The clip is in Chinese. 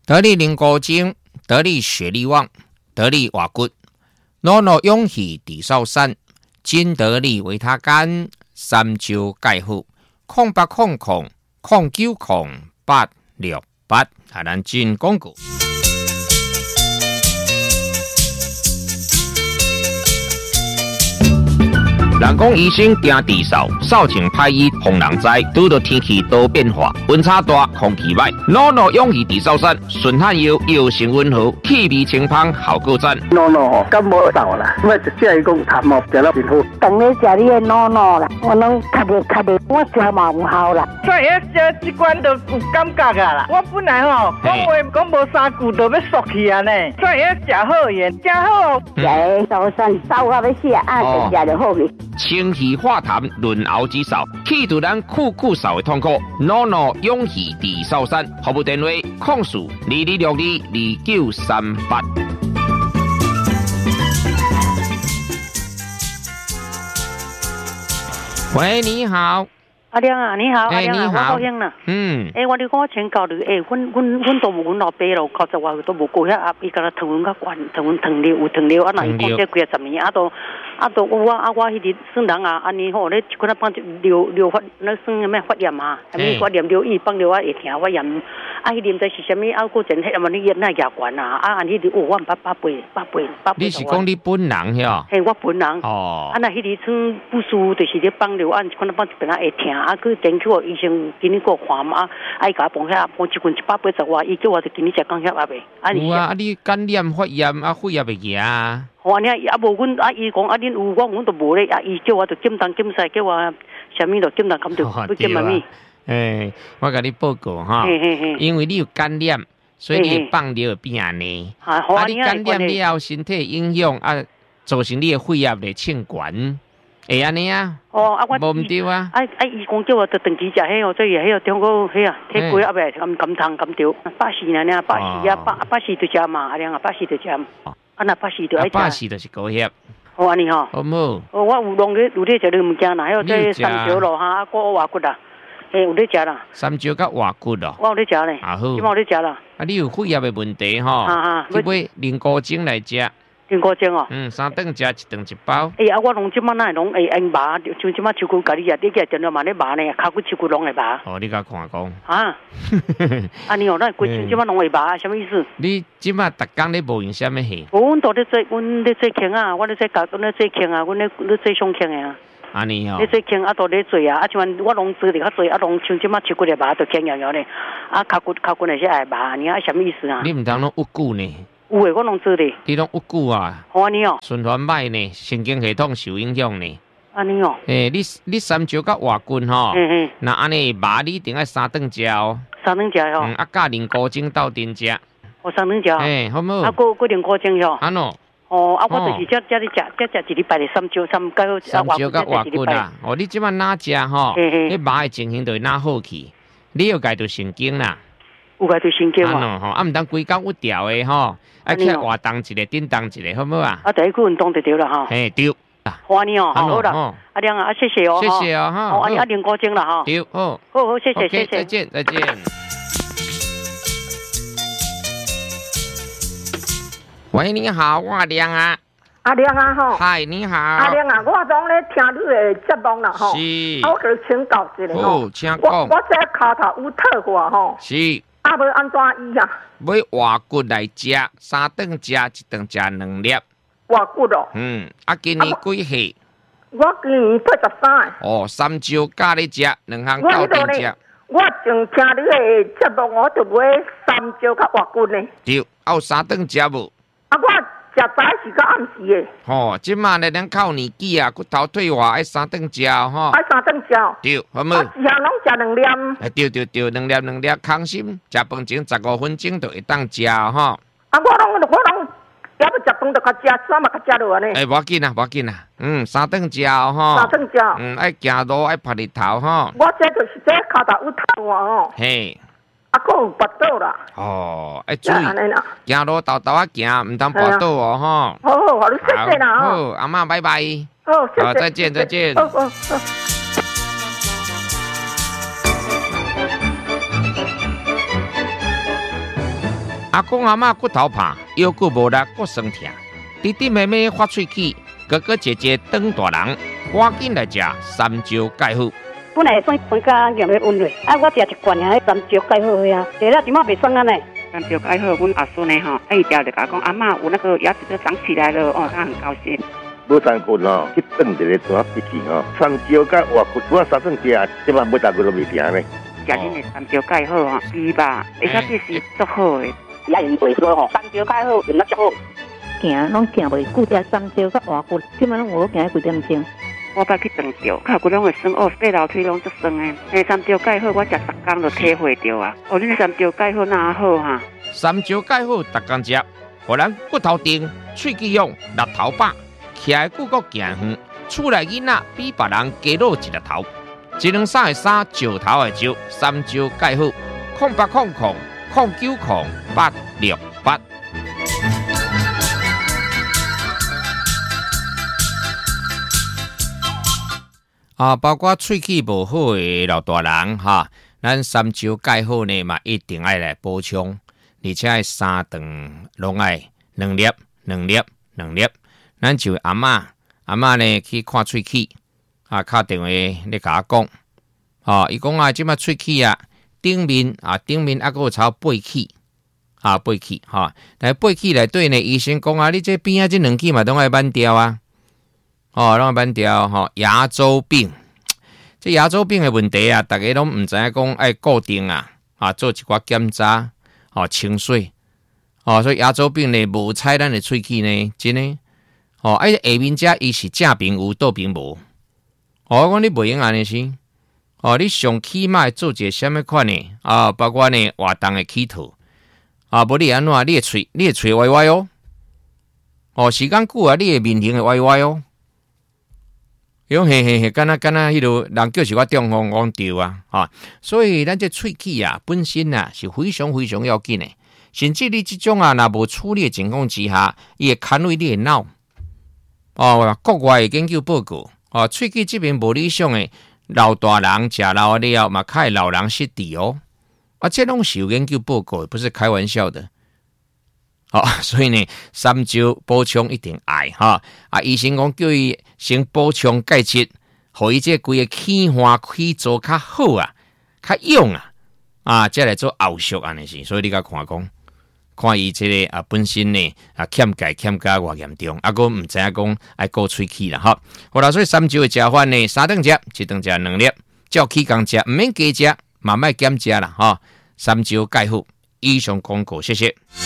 得力灵骨精，得力血力旺，得力瓦骨，诺诺勇气地少山，金得力维他干，三焦钙护，0800090868，咱进广告。人讲医生惊治扫，扫清歹医防人灾。拄到天气多变化，温差大，空气歹，诺诺勇气治扫山，顺汗药药性温和，气味清芳，效果赞。 诺诺感冒扫啦，我就只系讲痰毛食了真好。 当你食你的诺诺啦，我拢咳的，我食嘛有效啦。 所以这罐都有感觉啊啦。我本来吼讲话讲无3句就要缩去啊呢，所以食好盐，食好。 食扫山扫到要死啊，食就好去。 清气化痰，润喉止扫，去除咱酷扫的痛苦。诺诺勇气治扫山，服务电话：0462622938。喂，你好。 阿亮啊，你好，阿亮啊，我高兴啦。我你讲我请教你，阮都无阮老爸咯，90外都无过遐阿，伊甲咱糖阮较悬，糖阮糖尿有糖尿，啊那伊讲这几10年，我迄日算人啊，安尼吼，咧可能帮流发，那算咩发炎啊？啥物发炎流液帮流啊会疼发炎，啊迄啉在是啥物？啊过前迄么你那牙悬啊，啊安迄日我8倍。 你是讲你本人遐？ 嘿，我本人。 哦。 啊那迄日算不舒服，就是咧帮流啊，可能帮一边会疼。啊，去研究医生今日个看嘛，啊，伊甲我帮遐帮一份180外，伊叫我就今日才讲遐阿袂。 有啊，啊你感染发炎啊，肺也袂行啊。 哦，安尼啊无阮啊，伊讲啊，恁有阮都无咧，啊，伊叫我就检东检西，叫我啥物就检东检着，不检嘛咪。 我甲你报告哈，因为你有感染，所以你放尿会变安尼。啊，你感染了后，身体影响啊，造成你的肺压力清悬。会安尼啊？ 哦，啊，我无毋对啊！ 伊讲叫我着长期食迄哦，所以迄中国迄啊，体贵啊袂甘汤甘着，80呢，80啊，80就食嘛，阿亮啊，80就食。啊那80就爱食。80就是高血。 好安尼吼。 好冇？ 我有弄咧食咧物件啦，还有这三椒咯哈，个瓦骨啦，有咧食啦。 三椒甲瓦骨咯。 我有咧食咧。 啊好。 即有咧食啦。 啊，你有肺炎的问题吼？去买灵骨精来食。 灵骨精哦 ，3顿食1顿1包。 我拢即摆那拢会用麻，像即摆手骨甲你你个电脑嘛咧麻呢，骹骨手骨拢会麻。 哦，你甲看讲。 啊，你哦，咱规身即摆拢会麻，什么意思？ 你即摆逐工咧无用啥物戏？ 阮都咧做，阮咧做轻啊，我咧做教，阮咧做轻啊，阮咧做上轻的啊。 安尼哦。 咧做轻啊，都咧做啊，像我拢做咧较做，拢像即摆手骨咧麻，都轻摇摇咧，骹骨那些会麻，你什么意思啊？ 你毋通拢郁久呢？ 有诶，我拢做咧。 你拢郁久啊？ 安尼哦。 循环歹呢，神经系统受影响呢。 安尼哦。 你三椒甲瓦骨吼，那安尼麻你一定要3顿食哦。 3顿食吼。 啊，加灵骨精斗阵食。 3顿食。 好冇？ 啊，个灵骨精吼。 安喏。 哦，啊，我就是这咧食，这一礼拜的三椒甲瓦骨啦。哦，你即摆哪食吼？你麻的情形就会哪好去？你要家就神经啦。 有家就神经嘛。 啊喏吼，啊，毋通规工郁调的吼。啊，去活动一个，叮当一个，好唔好啊？ 啊，第一个运动就对了哈。 嘿，对。 欢迎哦，好啦，阿亮啊，谢谢哦， 谢谢哦哈。 阿亮过奖了哈。 对，好， 好，谢谢，谢谢， 再见，再见。喂，你好，我阿亮啊。 阿亮啊，吼。 嗨，你好。 阿亮啊，我拢咧听你的节目啦，吼。 是。 我给你请教一下吼。 请讲。 我这骹头有脱过吼。 是。 啊，要安怎医啊？ 买瓦骨来食，3顿食，1顿食2粒。 瓦骨哦。 啊，今年几岁？ 我今年83。 哦，三椒加你食，2项斗阵食。 我正听你的节目，我就买三椒甲瓦骨呢。 对，有3顿食无？ 啊，我食早是到暗时的。 吼，即马咧，咱靠年纪啊，骨头退化，爱3顿食吼。 爱3顿食。 对，好冇？ 啊，时下拢食2粒。 对，2粒，空心，食饭前15分钟就会当食吼。 啊，我拢要不食饭就较食，啥嘛较食落安尼。 无要紧啊，3顿食吼。 3顿食。 爱行路，爱晒日头吼。 我这就是这骹头有脱哦。 嘿。 啊，还有跋倒啦。 哦，爱注意。行路豆豆行，唔通跋倒哦吼。好，你谢谢啦。 好，阿嬷拜拜。 好，谢谢。 再见，再见。 好。 阿公阿嬷骨头怕，腰骨无力，骨酸痛，弟弟妹妹发喙齿，哥哥姐姐当大人，赶紧来食三椒钙好。 本来算酸甲用咧温热，我食一罐啊，三椒钙好呀，食了怎么袂酸啊呢？ 三椒钙好，阮阿孙呢吼，伊条就甲讲阿嬷有那个牙齿都长起来了哦，他很高兴。 无3分哦，去炖一个怎笔记哦，三椒甲活骨，我3顿食，即摆每大个都袂停呢。 食恁的三椒钙好吼，伊吧，而且这是足好的。 也用袂错吼，三椒钙好用得足好。行拢行袂久，食三椒甲活骨，即摆拢有行几点钟。 我捌去长着，脚骨拢会酸哦，爬楼梯拢足酸的。诶，三椒钙好，我食10工就体会着啊。哦，恁三椒钙好哪好哈？ 三椒钙好，逐工食，互咱骨头硬，喙齿勇，力头饱，徛的久搁行远，厝内囡仔比别人加露一粒头。1两3的3，石头的石，三椒钙好，0800090868。包括喙齿无好的老大人哈，咱三椒钙好呢嘛，一定爱来补充，而且3顿拢爱2粒。咱就阿嬷呢去看喙齿，敲电话咧甲我讲，伊讲即摆喙齿顶面还佫有超8齿，8齿但8齿内底呢，医生讲你这边这2齿嘛拢爱挽掉啊。拢要挽掉牙周病，这牙周病的问题大家拢唔知影讲爱固定做一寡检查清水所以牙周病呢无采咱的喙齿呢，真的下面者伊是正边有倒边无我讲你袂用安尼是你上起码做一个什么款呢包括呢活动的起吐无你安怎你的喙歪歪时间久你的面型会歪歪用嘿，敢若迄落人叫是我中风讲对所以咱这喙齿本身是非常非常要紧的，甚至你这种若无处理的情况之下，伊会牵累你的脑国外的研究报告喙齿这边无理想的老大人食老了嘛，较会老人失智这拢是有研究报告，不是开玩笑的。所以呢，三椒补充一定爱医生讲叫伊先补充钙质，互伊这规个气化气做较好较用再来做后续安尼是。所以你甲看伊这个本身呢欠钙欠钙偌严重，佫唔知影讲爱顾喙齿啦好啦，所以三椒的食法呢，3顿食，1顿食2粒，照起工食，唔免加食，慢慢减食啦三椒钙好。以上广告，谢谢。